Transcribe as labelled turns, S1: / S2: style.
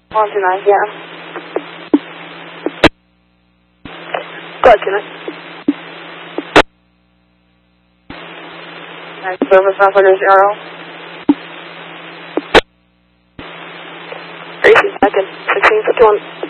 S1: On tonight, yeah. Go ahead, tonight. Nice service, operator 0. 32 seconds, 1651.